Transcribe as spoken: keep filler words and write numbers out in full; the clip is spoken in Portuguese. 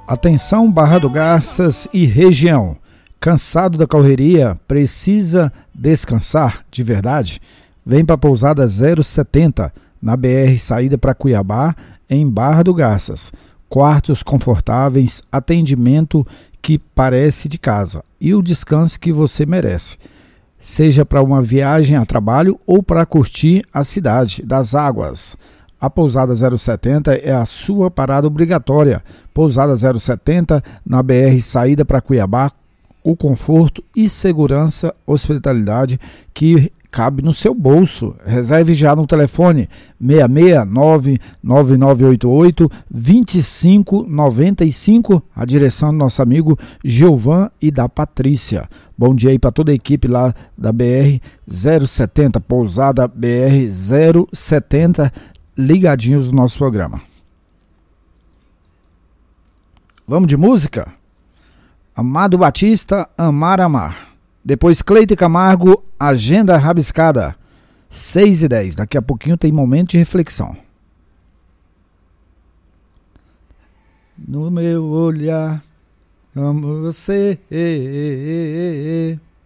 Atenção Barra do Garças e região. Cansado da correria? Precisa descansar de verdade? Vem para a pousada zero setenta, na B R saída para Cuiabá, em Barra do Garças. Quartos confortáveis, atendimento que parece de casa e o descanso que você merece. Seja para uma viagem a trabalho ou para curtir a cidade das águas. A Pousada zero setenta é a sua parada obrigatória. Pousada zero setenta, na B R saída para Cuiabá, o conforto e segurança, hospitalidade que cabe no seu bolso. Reserve já no telefone seis seis nove, nove nove oito oito, dois cinco nove cinco, a direção do nosso amigo Gilvan e da Patrícia. Bom dia aí para toda a equipe lá da B R zero setenta, Pousada B R zero setenta, ligadinhos no nosso programa. Vamos de música? Amado Batista, Amar Amar. Depois Cleito Camargo, Agenda Rabiscada. seis e dez, daqui a pouquinho tem momento de reflexão. No meu olhar, amo você.